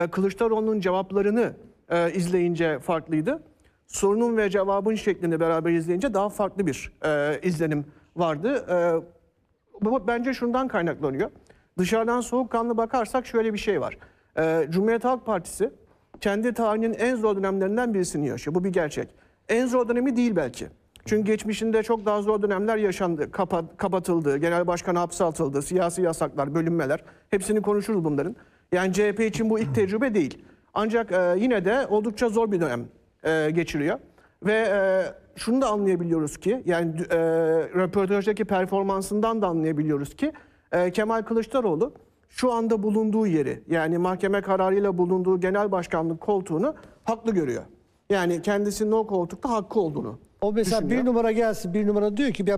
Kılıçdaroğlu'nun cevaplarını izleyince farklıydı. Sorunun ve cevabın şeklini beraber izleyince daha farklı bir izlenim vardı. Bu bence şundan kaynaklanıyor. Dışarıdan soğukkanlı bakarsak şöyle bir şey var. Cumhuriyet Halk Partisi kendi tarihinin en zor dönemlerinden birisini yaşıyor. Bu bir gerçek. En zor dönemi değil belki. Çünkü geçmişinde çok daha zor dönemler yaşandı. Kapatıldı, genel başkan hapse atıldı, siyasi yasaklar, bölünmeler. Hepsini konuşuruz bunların. Yani CHP için bu ilk tecrübe değil. Ancak yine de oldukça zor bir dönem geçiriyor. Ve şunu da anlayabiliyoruz ki, yani röportajdaki performansından da anlayabiliyoruz ki Kemal Kılıçdaroğlu şu anda bulunduğu yeri, yani mahkeme kararıyla bulunduğu genel başkanlık koltuğunu haklı görüyor. Yani kendisinin o koltukta hakkı olduğunu o mesela düşünüyor. Bir numara gelsin, bir numara diyor ki ya,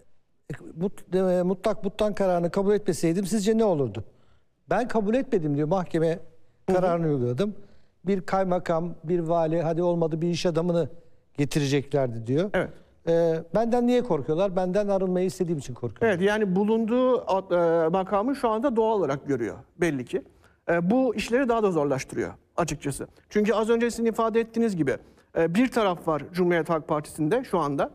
mutlak butlan kararını kabul etmeseydim sizce ne olurdu? Ben kabul etmedim diyor, mahkeme kararını uyguladım. Bir kaymakam, bir vali, hadi olmadı bir iş adamını getireceklerdi diyor. Evet. Benden niye korkuyorlar? Benden arınmayı istediğim için korkuyorlar. Evet, yani bulunduğu makamı şu anda doğal olarak görüyor belli ki. Bu işleri daha da zorlaştırıyor açıkçası. Çünkü az önce sizin ifade ettiğiniz gibi bir taraf var Cumhuriyet Halk Partisi'nde şu anda.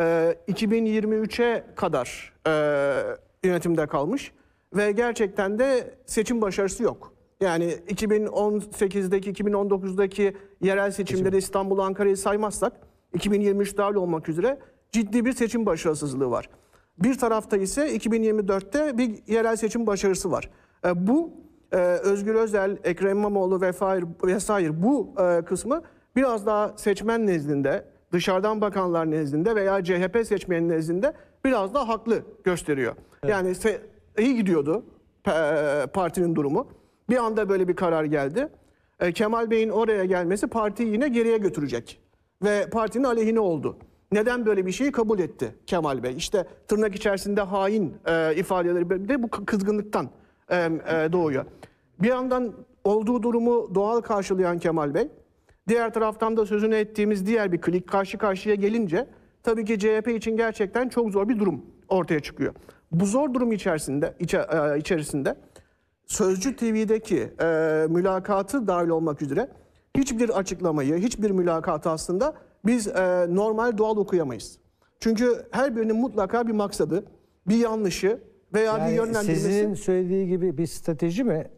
2023'e kadar yönetimde kalmış ve gerçekten de seçim başarısı yok. Yani 2018'deki, 2019'daki yerel seçimleri, İstanbul, Ankara'yı saymazsak 2023 dahil olmak üzere ciddi bir seçim başarısızlığı var. Bir tarafta ise 2024'te bir yerel seçim başarısı var. Bu Özgür Özel, Ekrem İmamoğlu vesaire bu kısmı biraz daha seçmen nezdinde, dışarıdan bakanlar nezdinde veya CHP seçmenin nezdinde biraz daha haklı gösteriyor. Evet. Yani iyi gidiyordu partinin durumu. Bir anda böyle bir karar geldi. Kemal Bey'in oraya gelmesi partiyi yine geriye götürecek. Ve partinin aleyhine oldu. Neden böyle bir şeyi kabul etti Kemal Bey? İşte tırnak içerisinde hain ifadeleri de bu kızgınlıktan doğuyor. Bir yandan olduğu durumu doğal karşılayan Kemal Bey, diğer taraftan da sözünü ettiğimiz diğer bir klik karşı karşıya gelince tabii ki CHP için gerçekten çok zor bir durum ortaya çıkıyor. Bu zor durum içerisinde Sözcü TV'deki mülakatı dahil olmak üzere hiçbir açıklamayı, hiçbir mülakatı aslında biz normal doğal okuyamayız. Çünkü her birinin mutlaka bir maksadı, bir yanlışı veya yani bir yönlendirmesi. Sizin söylediği gibi bir strateji mi?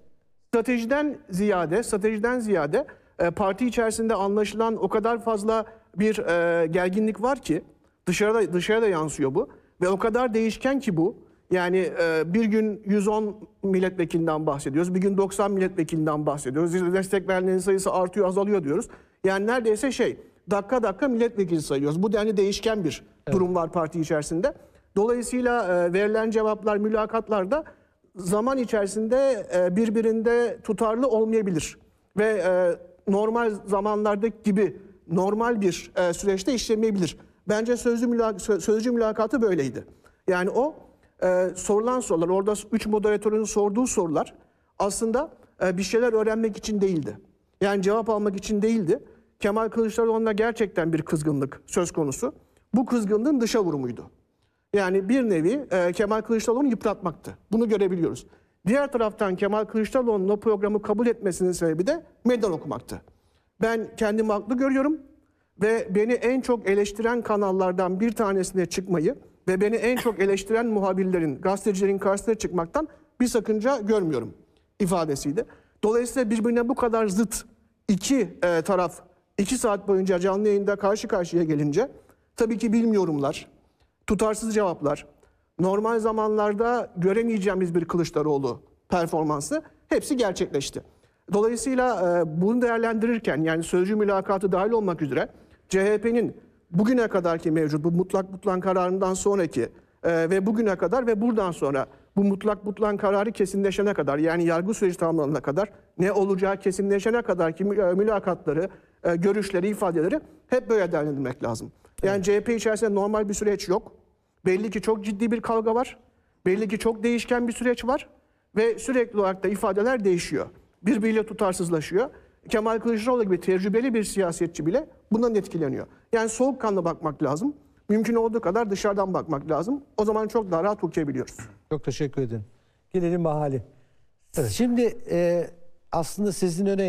Stratejiden ziyade parti içerisinde anlaşılan o kadar fazla bir gerginlik var ki dışarıda yansıyor bu ve o kadar değişken ki bu. Yani bir gün 110 milletvekilinden bahsediyoruz, bir gün 90 milletvekilinden bahsediyoruz. Destek verenlerin sayısı artıyor, azalıyor diyoruz. Yani neredeyse dakika milletvekili sayıyoruz. Bu denli değişken bir durum var parti içerisinde. Dolayısıyla verilen cevaplar, mülakatlar da zaman içerisinde birbirinde tutarlı olmayabilir. Ve normal zamanlardaki gibi normal bir süreçte işlemeyebilir. Bence sözcü mülakatı böyleydi. Yani o sorulan sorular, orada 3 moderatörün sorduğu sorular aslında bir şeyler öğrenmek için değildi. Yani cevap almak için değildi. Kemal Kılıçdaroğlu'na gerçekten bir kızgınlık söz konusu. Bu kızgınlığın dışa vurumuydu. Yani bir nevi Kemal Kılıçdaroğlu'nu yıpratmaktı. Bunu görebiliyoruz. Diğer taraftan Kemal Kılıçdaroğlu'nun o programı kabul etmesinin sebebi de meydan okumaktı. Ben kendimi haklı görüyorum ve beni en çok eleştiren kanallardan bir tanesine çıkmayı ve beni en çok eleştiren muhabirlerin, gazetecilerin karşısına çıkmaktan bir sakınca görmüyorum ifadesiydi. Dolayısıyla birbirine bu kadar zıt iki taraf 2 saat boyunca canlı yayında karşı karşıya gelince tabii ki bilmiyorumlar, tutarsız cevaplar, normal zamanlarda göremeyeceğimiz bir Kılıçdaroğlu performansı hepsi gerçekleşti. Dolayısıyla bunu değerlendirirken, yani sözcü mülakatı dahil olmak üzere CHP'nin bugüne kadarki mevcut bu mutlak butlan kararından sonraki ve bugüne kadar ve buradan sonra bu mutlak butlan kararı kesinleşene kadar, yani yargı süreci tamamlanana kadar, ne olacağı kesinleşene kadarki mülakatları, görüşleri, ifadeleri hep böyle değerlendirmek lazım. Yani CHP içerisinde normal bir süreç yok. Belli ki çok ciddi bir kavga var. Belli ki çok değişken bir süreç var. Ve sürekli olarak da ifadeler değişiyor. Birbiriyle tutarsızlaşıyor. Kemal Kılıçdaroğlu gibi tecrübeli bir siyasetçi bile bundan etkileniyor. Yani soğukkanlı bakmak lazım. Mümkün olduğu kadar dışarıdan bakmak lazım. O zaman çok daha rahat okuyabiliyoruz. Çok teşekkür ederim. Gelelim Bahali. Evet. Şimdi aslında sizin öne